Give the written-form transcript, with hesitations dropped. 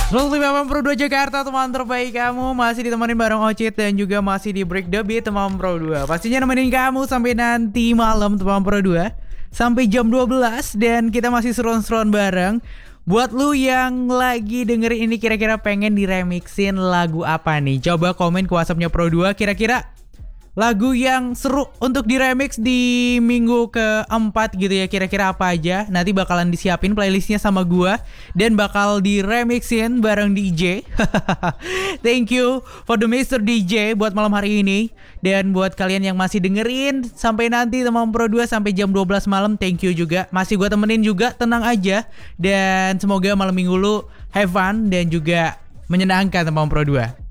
Selalu teman Pro 2 Jakarta, teman terbaik kamu. Masih ditemenin bareng Ocit dan juga masih di Break the Beat teman Pro 2. Pastinya nemenin kamu sampai nanti malam teman Pro 2, sampai jam 12. Dan kita masih seron-seron bareng. Buat lu yang lagi dengerin ini, kira-kira pengen diremixin lagu apa nih? Coba komen ke WhatsAppnya Pro 2. Kira-kira lagu yang seru untuk diremix di minggu keempat gitu ya, kira-kira apa aja? Nanti bakalan disiapin playlistnya sama gua dan bakal diremixin bareng DJ. Thank you for the Mr. DJ buat malam hari ini. Dan buat kalian yang masih dengerin sampai nanti teman Pro 2 sampai jam 12 malam, thank you juga. Masih gua temenin juga, tenang aja. Dan semoga malam minggu lu have fun dan juga menyenangkan teman Pro 2.